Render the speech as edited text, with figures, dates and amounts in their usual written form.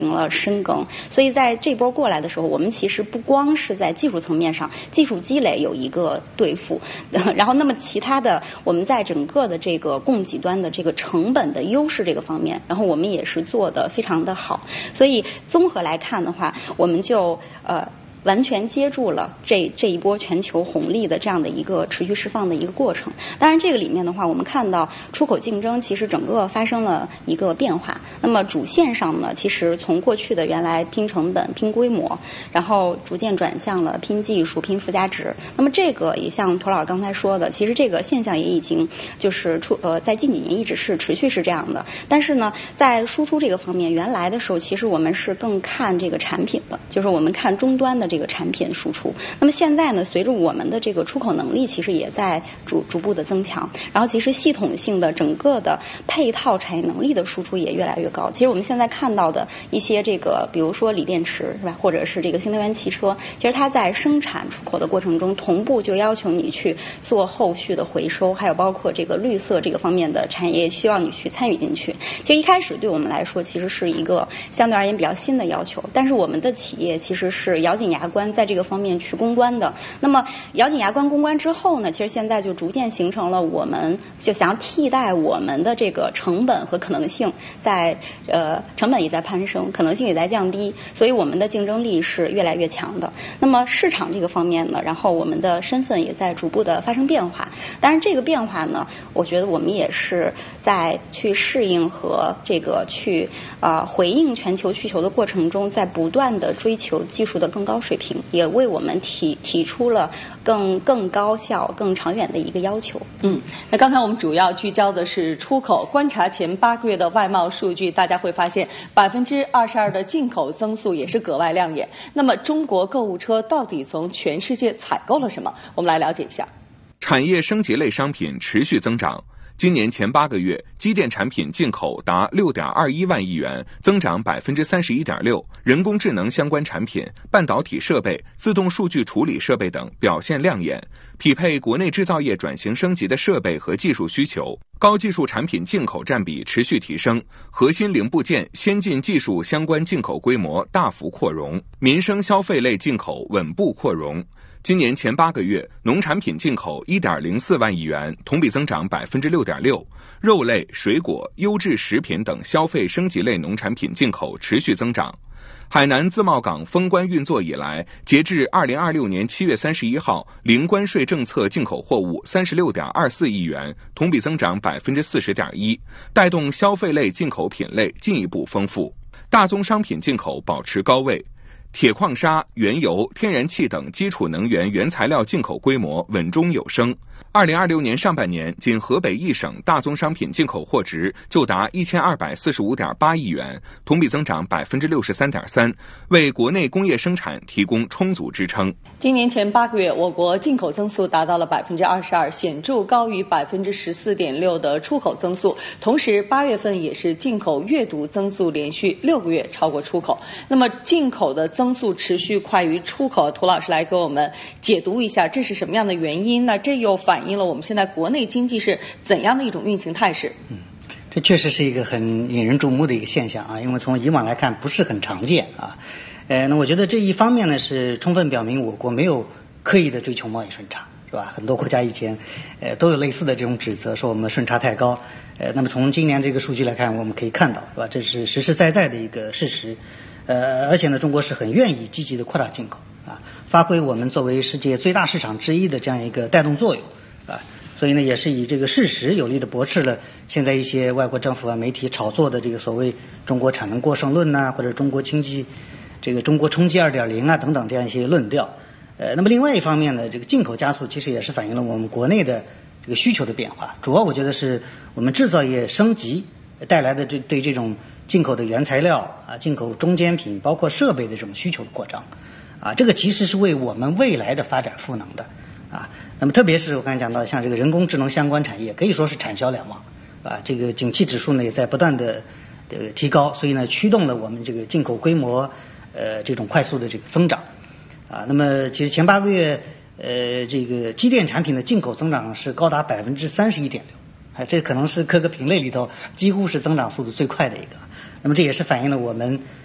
了深耕，所以在这波过来的时候，我们其实不光是在技术层面上技术积累有一个对付，然后那么其他的我们在整个的这个供给端的这个成本的优势这个方面，然后我们也是做得非常的好，所以综合来看的话，我们就完全接住了这一波全球红利的这样的一个持续释放的一个过程。当然这个里面的话，我们看到出口竞争其实整个发生了一个变化。那么主线上呢，其实从过去的原来拼成本、拼规模，然后逐渐转向了拼技术、拼附加值。那么这个也像涂老师刚才说的，其实这个现象也已经就是在近几年一直是持续是这样的。但是呢，在输出这个方面，原来的时候其实我们是更看这个产品的，就是我们看终端的这个产品输出。那么现在呢，随着我们的这个出口能力其实也在逐步的增强，然后其实系统性的整个的配套产业能力的输出也越来越高。其实我们现在看到的一些这个，比如说锂电池是吧，或者是这个新能源汽车，其实它在生产出口的过程中，同步就要求你去做后续的回收，还有包括这个绿色这个方面的产业需要你去参与进去。其实一开始对我们来说，其实是一个相对而言比较新的要求，但是我们的企业其实是咬紧牙关在这个方面去攻关的。那么咬紧牙关攻关之后呢，其实现在就逐渐形成了我们就想要替代我们的这个成本和可能性在成本也在攀升，可能性也在降低，所以我们的竞争力是越来越强的。那么市场这个方面呢，然后我们的身份也在逐步的发生变化。当然这个变化呢，我觉得我们也是在去适应和这个去回应全球需求的过程中，在不断的追求技术的更高水平，也为我们提出了更高效、更长远的一个要求。 那刚才我们主要聚焦的是出口，观察前8个月的外贸数据，大家会发现22%的进口增速也是格外亮眼。那么中国购物车到底从全世界采购了什么？我们来了解一下。 产业升级类商品持续增长。今年前8个月，机电产品进口达6.21万亿元，增长31.6%。人工智能相关产品、半导体设备、自动数据处理设备等表现亮眼，匹配国内制造业转型升级的设备和技术需求。高技术产品进口占比持续提升，核心零部件、先进技术相关进口规模大幅扩容，民生消费类进口稳步扩容。今年前8个月，农产品进口1.04万亿元，同比增长6.6%。肉类、水果、优质食品等消费升级类农产品进口持续增长。海南自贸港封关运作以来，截至2026年7月31号，零关税政策进口货物36.24亿元，同比增长40.1%，带动消费类进口品类进一步丰富。大宗商品进口保持高位。铁矿砂、原油、天然气等基础能源原材料进口规模稳中有升。2026年上半年，仅河北一省大宗商品进口货值就达1245.8亿元，同比增长63.3%，为国内工业生产提供充足支撑。 今年前8个月，我国进口增速达到了22%，显著高于14.6%的出口增速。同时，8月份也是进口月度增速连续6个月超过出口。那么，进口的增速持续快于出口，涂老师来给我们解读一下，这是什么样的原因呢？这又反映了我们现在国内经济是怎样的一种运行态势？ 这确实是一个很引人注目的一个现象啊，因为从以往来看不是很常见啊。那我觉得这一方面呢是充分表明我国没有刻意的追求贸易顺差，是吧？很多国家以前都有类似的这种指责，说我们顺差太高。那么从今年这个数据来看，我们可以看到，是吧？这是实实在在的一个事实。而且呢，中国是很愿意积极的扩大进口啊，发挥我们作为世界最大市场之一的这样一个带动作用啊。所以呢，也是以这个事实有力的驳斥了现在一些外国政府啊、媒体炒作的这个所谓中国产能过剩论呐，或者中国经济这个中国冲击2.0啊等等这样一些论调。那么另外一方面呢，这个进口加速其实也是反映了我们国内的这个需求的变化，主要我觉得是我们制造业升级带来的对这种进口的原材料啊、进口中间品包括设备的这种需求的扩张啊，这个其实是为我们未来的发展赋能的啊。那么特别是我刚才讲到像这个人工智能相关产业可以说是产销两旺啊，这个景气指数呢也在不断的提高，所以呢驱动了我们这个进口规模这种快速的这个增长啊。那么其实前8个月这个机电产品的进口增长是高达31.6%。这可能是各个品类里头几乎是增长速度最快的一个。那么这也是反映了我们